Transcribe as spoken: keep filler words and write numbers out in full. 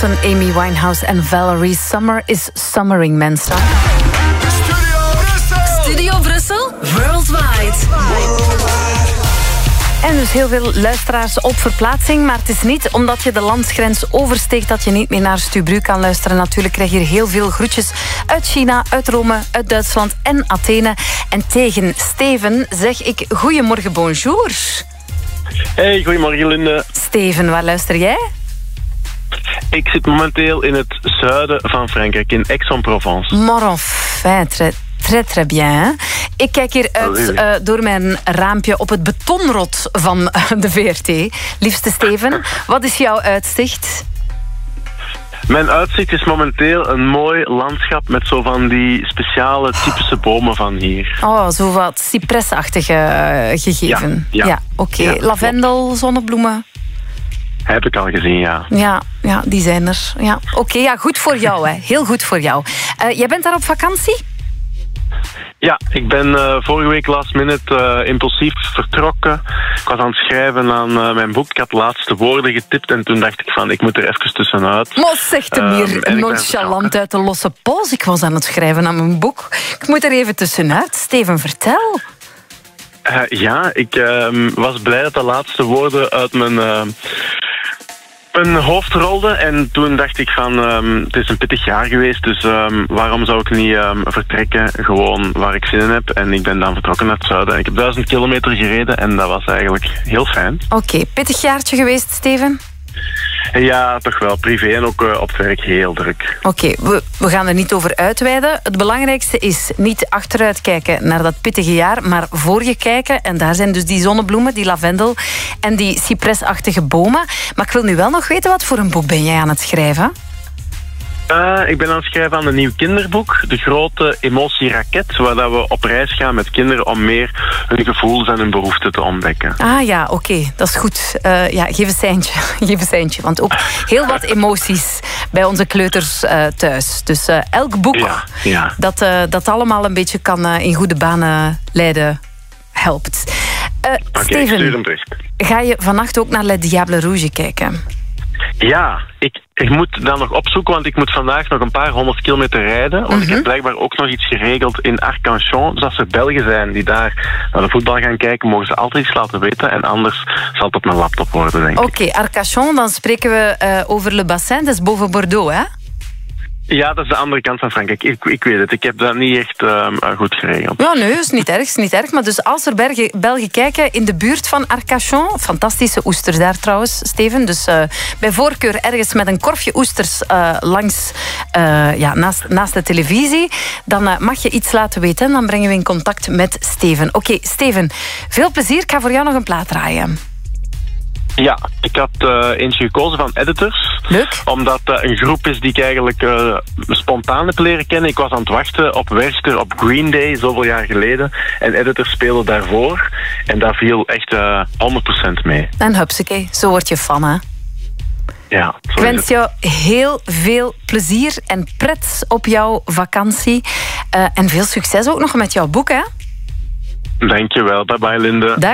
Amy Winehouse en Valerie. Summer is summering, mensen. Studio Brussel! Studio Brussel, worldwide. En dus heel veel luisteraars op verplaatsing. Maar het is niet omdat je de landsgrens oversteekt dat je niet meer naar Stubru kan luisteren. Natuurlijk krijg je hier heel veel groetjes uit China, uit Rome, uit Duitsland en Athene. En tegen Steven zeg ik goedemorgen, bonjour. Hey, goedemorgen Linde. Steven, waar luister jij? Ik zit momenteel in het zuiden van Frankrijk, in Aix-en-Provence. Maar enfin, très, très, très bien. Hè? Ik kijk hier uit uh, door mijn raampje op het betonrot van uh, de V R T. Liefste Steven, wat is jouw uitzicht? Mijn uitzicht is momenteel een mooi landschap met zo van die speciale typische bomen van hier. Oh, zo wat cypresachtige uh, gegeven. Ja, ja. ja oké. Okay. Ja, lavendel, zonnebloemen. Heb ik al gezien, ja. Ja, ja die zijn er. Ja. Oké, okay, ja, goed voor jou. Hè. Heel goed voor jou. Uh, jij bent daar op vakantie? Ja, ik ben uh, vorige week last minute uh, impulsief vertrokken. Ik was aan het schrijven aan uh, mijn boek. Ik had de laatste woorden getipt en toen dacht ik van, ik moet er even tussenuit. Maar zegt hem hier um, nonchalant uit de losse pols. Ik was aan het schrijven aan mijn boek. Ik moet er even tussenuit. Steven, vertel. Uh, ja, ik uh, was blij dat de laatste woorden uit mijn... Uh, Een hoofd rolde en toen dacht ik van, um, het is een pittig jaar geweest, dus um, waarom zou ik niet um, vertrekken gewoon waar ik zin in heb. En ik ben dan vertrokken naar het zuiden en ik heb duizend kilometer gereden en dat was eigenlijk heel fijn. Oké, okay, pittig jaartje geweest, Steven? Ja, toch wel. Privé en ook uh, op werk heel druk. Oké, okay, we, we gaan er niet over uitweiden. Het belangrijkste is niet achteruit kijken naar dat pittige jaar, maar voor je kijken. En daar zijn dus die zonnebloemen, die lavendel en die cypresachtige bomen. Maar ik wil nu wel nog weten, wat voor een boek ben jij aan het schrijven? Uh, ik ben aan het schrijven aan een nieuw kinderboek. De grote emotieraket, waar dat we op reis gaan met kinderen om meer hun gevoelens en hun behoeften te ontdekken. Ah ja, oké. Okay. Dat is goed. Uh, ja, geef een seintje. geef een seintje. Want ook heel wat emoties bij onze kleuters uh, thuis. Dus uh, elk boek ja, ja. Dat, uh, dat allemaal een beetje kan uh, in goede banen leiden, helpt. Uh, okay, Steven, ga je vannacht ook naar Le Diable Rouge kijken? Ja, ik, ik moet dat nog opzoeken, want ik moet vandaag nog een paar honderd kilometer rijden. Want mm-hmm. ik heb blijkbaar ook nog iets geregeld in Arcachon. Dus als er Belgen zijn die daar naar de voetbal gaan kijken, mogen ze altijd iets laten weten. En anders zal het op mijn laptop worden, denk ik. Oké, okay, Arcachon, dan spreken we uh, over Le Bassin, dat is boven Bordeaux, hè? Ja, dat is de andere kant van Frankrijk. Ik, ik weet het, ik heb dat niet echt um, goed geregeld. Ja, nee, is niet erg, is niet erg. Maar dus als er Belgen, Belgen kijken in de buurt van Arcachon, fantastische oesters daar trouwens, Steven. Dus uh, bij voorkeur ergens met een korfje oesters uh, langs, uh, ja, naast, naast de televisie, dan uh, mag je iets laten weten en dan brengen we in contact met Steven. Oké, okay, Steven, veel plezier. Ik ga voor jou nog een plaat draaien. Ja, ik had uh, eentje gekozen van Editors. Leuk. Omdat dat uh, een groep is die ik eigenlijk uh, spontaan heb leren kennen. Ik was aan het wachten op Werchter op Green Day, zoveel jaar geleden. En Editors speelde daarvoor. En dat viel echt uh, honderd procent mee. En hupsakee, zo word je fan, hè? Ja, ik wens jou heel veel plezier en pret op jouw vakantie. Uh, en veel succes ook nog met jouw boek, hè? Dankjewel. Bye bye, Linde. Dag.